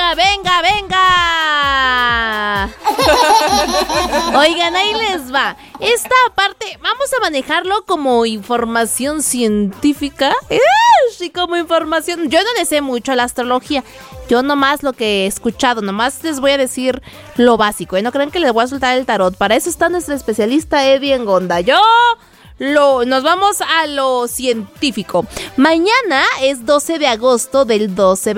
venga, venga. Oigan, ahí les va. Esta parte vamos a manejarlo como información científica. Sí, como información. Yo no le sé mucho a la astrología. Yo nomás lo que he escuchado, nomás les voy a decir lo básico. No crean que les voy a soltar el tarot. Para eso está nuestra especialista Eddie Engonda. Nos vamos a lo científico. Mañana es 12 de agosto del 12.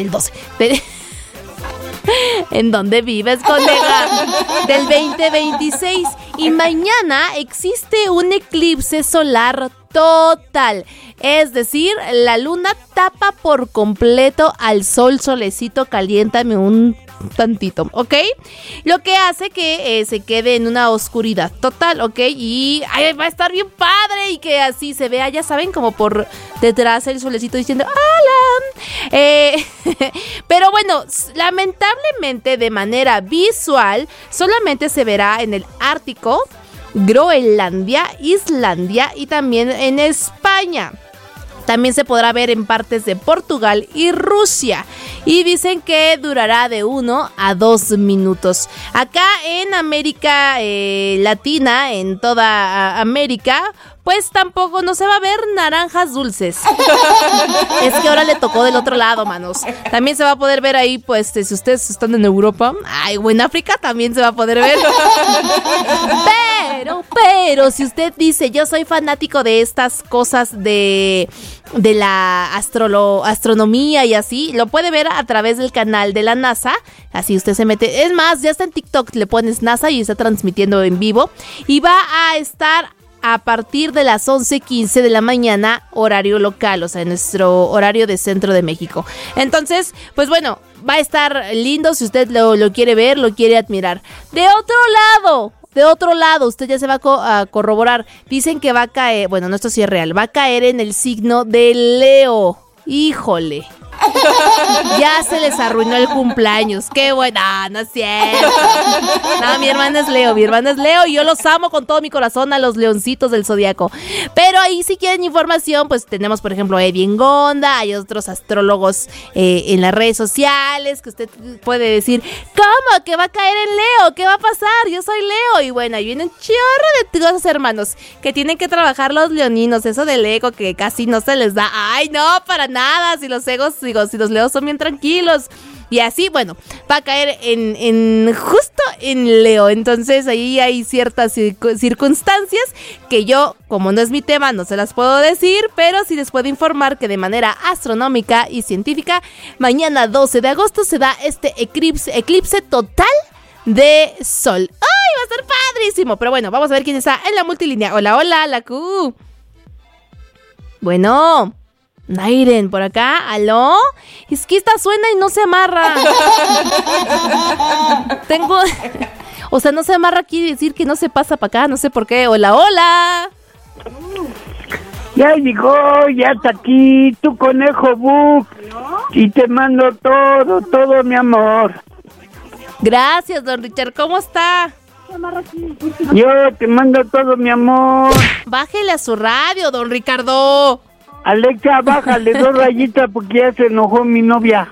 ¿En dónde vives, colega? Del 2026. Y mañana existe un eclipse solar total. Es decir, la luna tapa por completo al sol. Solecito, caliéntame un tantito, ¿ok? Lo que hace que se quede en una oscuridad total, ¿ok? Y va a estar bien padre y que así se vea, ya saben, como por detrás el solecito diciendo ¡hola! Pero bueno, lamentablemente de manera visual solamente se verá en el Ártico, Groenlandia, Islandia y también en España. También se podrá ver en partes de Portugal y Rusia. Y dicen que durará de 1 a 2 minutos. Acá en América Latina, en toda América, pues tampoco no se va a ver naranjas dulces. Es que ahora le tocó del otro lado, manos. También se va a poder ver ahí, pues, si ustedes están en Europa. O en África también se va a poder ver. Pero, si usted dice, yo soy fanático de estas cosas de la astronomía y así, lo puede ver a través del canal de la NASA. Así usted se mete. Es más, ya está en TikTok, le pones NASA y está transmitiendo en vivo. Y va a estar a partir de las 11:15 de la mañana, horario local, o sea, en nuestro horario de Centro de México. Entonces, pues bueno, va a estar lindo si usted lo quiere ver, lo quiere admirar. De otro lado, usted ya se va a corroborar. Dicen que va a caer, bueno, no, esto sí es real, va a caer en el signo de Leo. Híjole. Ya se les arruinó el cumpleaños. Qué buena, no es cierto. No, mi hermana es Leo y yo los amo con todo mi corazón a los leoncitos del zodiaco. Pero ahí si quieren información, pues tenemos por ejemplo a Eddie Engonda, hay otros astrólogos en las redes sociales que usted puede decir, ¿cómo? ¿Que va a caer en Leo? ¿Qué va a pasar? Yo soy Leo. Y bueno, ahí viene un chorro de cosas, hermanos, que tienen que trabajar los leoninos, eso del ego que casi no se les da. Ay, no, para nada, si los egos, si los leos son bien tranquilos. Y así, bueno, va a caer justo en Leo. Entonces ahí hay ciertas circunstancias que yo, como no es mi tema, no se las puedo decir, pero sí les puedo informar que de manera astronómica y científica, mañana 12 de agosto se da este eclipse total de sol. ¡Ay, va a estar padrísimo! Pero bueno, vamos a ver quién está en la multilínea. Hola, la Q. Bueno, Nairen, por acá, ¿aló? Es que esta suena y no se amarra. O sea, no se amarra aquí decir que no se pasa para acá, no sé por qué. Hola. Ya llegó, ya está aquí, tu conejo Buck. Y te mando todo mi amor. Gracias, don Richard, ¿cómo está? Yo te mando todo mi amor. Bájele a su radio, don Ricardo. Alexa, bájale 2 rayitas porque ya se enojó mi novia.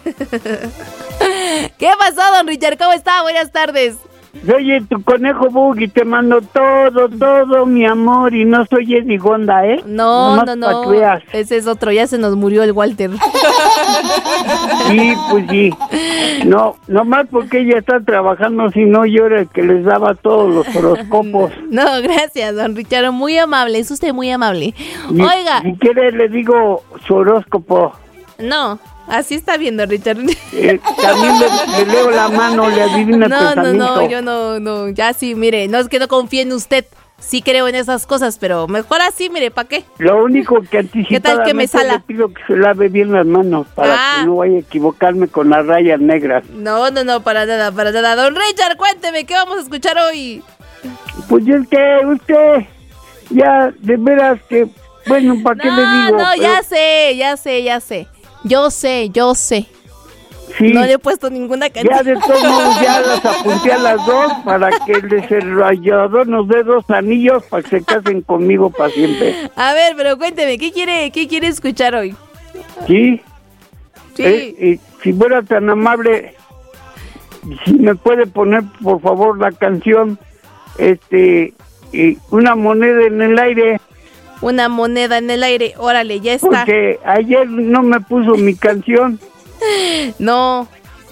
¿Qué pasó, don Richard? ¿Cómo está? Buenas tardes. Soy tu conejo Bug y te mando todo mi amor. Y no soy Eddie Engonda, ¿eh? No. Ese es otro, ya se nos murió el Walter. Sí, pues sí. No, nomás porque ella está trabajando, si no yo era el que les daba todos los horóscopos. No, gracias, don Richard, muy amable, es usted muy amable. Oiga. Si quiere le digo su horóscopo. No. Así está viendo, Richard. También le leo la mano, le adivina el pensamiento. No, yo no. Ya sí, mire, no es que no confíe en usted. Sí creo en esas cosas, pero mejor así, mire, ¿para qué? Lo único que anticipadamente le pido que se lave bien las manos para que no vaya a equivocarme con las rayas negras. No, para nada. Don Richard, cuénteme, ¿qué vamos a escuchar hoy? Pues es que usted, ya, de veras que, bueno, ¿para qué le digo? No, pero... ya sé. Yo sé. Sí. No le he puesto ninguna canción. Ya de todos modos ya las apunté a las 2 para que el desarrollador nos dé 2 anillos para que se casen conmigo para siempre. A ver, pero cuénteme, ¿qué quiere escuchar hoy? Sí. Sí. Si fuera tan amable, si me puede poner, por favor, la canción, una moneda en el aire. Una moneda en el aire, órale, ya está. Porque ayer no me puso mi canción. No.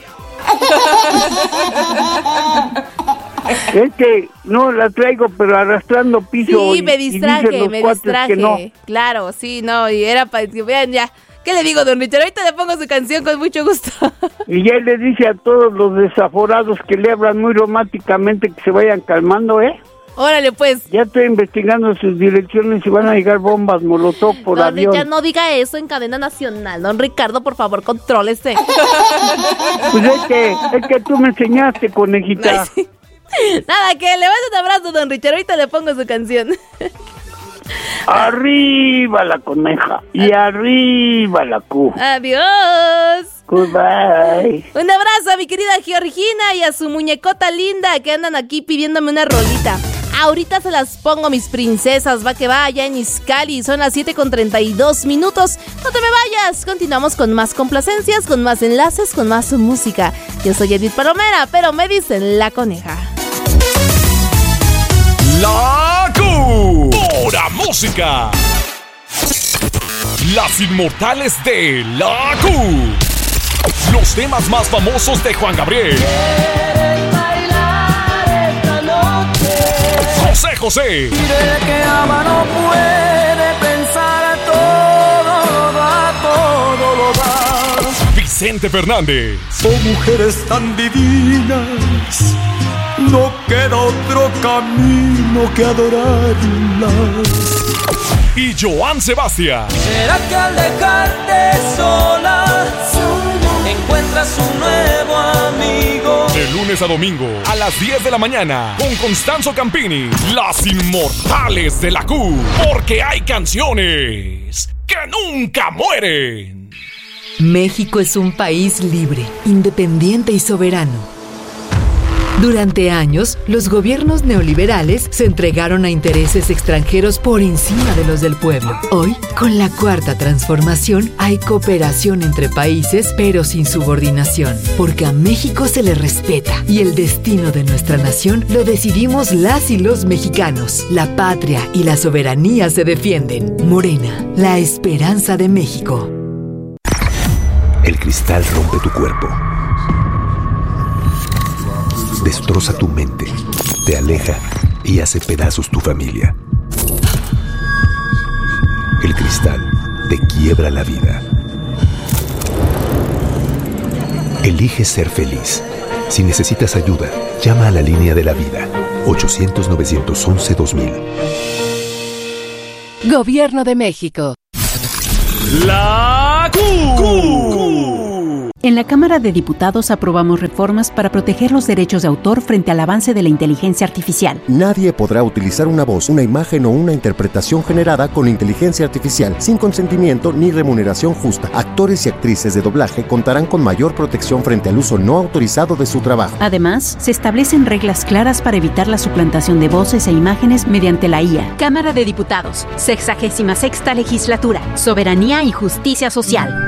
Es que no la traigo, pero arrastrando piso. Sí, me distraje. No. Claro, sí, no, y era para que vean ya. ¿Qué le digo, don Richard? Ahorita le pongo su canción con mucho gusto. Y ya le dice a todos los desaforados que le hablan muy románticamente que se vayan calmando, ¿eh? Órale, pues. Ya estoy investigando sus direcciones y van a llegar bombas molotov por avión. Ya no diga eso en cadena nacional. Don Ricardo, por favor, contrólese. Pues es que tú me enseñaste, conejita. Nada, que le mando un abrazo, don Richard. Ahorita le pongo su canción. Arriba la coneja y arriba la Q. Adiós. Goodbye. Un abrazo a mi querida Georgina y a su muñecota linda que andan aquí pidiéndome una rolita. Ahorita se las pongo, mis princesas, va que va, allá en Izcali. Son las 7:32 minutos. No te me vayas. Continuamos con más complacencias, con más enlaces, con más música. Yo soy Edith Palomera, pero me dicen la coneja. La Q. Pura música. Las inmortales de la Q. Los temas más famosos de Juan Gabriel. José. Mire que ama no puede pensar, todo lo da. Vicente Fernández. Oh, mujeres tan divinas, no queda otro camino que adorarlas. Y Joan Sebastián. ¿Será que al dejarte sola encuentras un nuevo amigo? De lunes a domingo a las 10 de la mañana con Constanzo Campini. Las inmortales de la Q. Porque hay canciones que nunca mueren. México es un país libre, independiente y soberano. Durante años, los gobiernos neoliberales se entregaron a intereses extranjeros por encima de los del pueblo. Hoy, con la Cuarta Transformación, hay cooperación entre países, pero sin subordinación, porque a México se le respeta y el destino de nuestra nación lo decidimos las y los mexicanos. La patria y la soberanía se defienden. Morena, la esperanza de México. El cristal rompe tu cuerpo. Destroza tu mente, te aleja y hace pedazos tu familia. El cristal te quiebra la vida. Elige ser feliz. Si necesitas ayuda, llama a la línea de la vida. 800-911-2000. Gobierno de México. La Q. En la Cámara de Diputados aprobamos reformas para proteger los derechos de autor frente al avance de la inteligencia artificial. Nadie podrá utilizar una voz, una imagen o una interpretación generada con inteligencia artificial sin consentimiento ni remuneración justa. Actores y actrices de doblaje contarán con mayor protección frente al uso no autorizado de su trabajo. Además, se establecen reglas claras para evitar la suplantación de voces e imágenes mediante la IA. Cámara de Diputados, 66ª Legislatura, Soberanía y Justicia Social.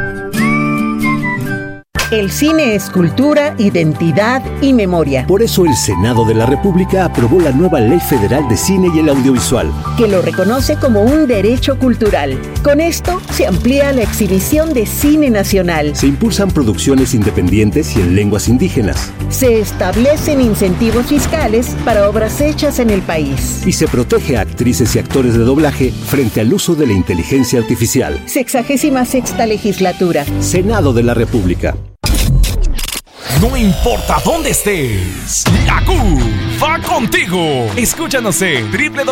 El cine es cultura, identidad y memoria. Por eso el Senado de la República aprobó la nueva Ley Federal de Cine y el Audiovisual, que lo reconoce como un derecho cultural. Con esto se amplía la exhibición de cine nacional. Se impulsan producciones independientes y en lenguas indígenas. Se establecen incentivos fiscales para obras hechas en el país. Y se protege a actrices y actores de doblaje frente al uso de la inteligencia artificial. 66ª Legislatura. Senado de la República. No importa dónde estés, la Q va contigo. Escúchanos en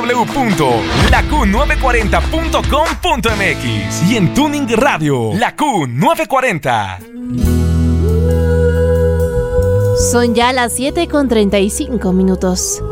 www.laq940.com.mx y en Tuning Radio, la Q940. Son ya las 7:35 minutos.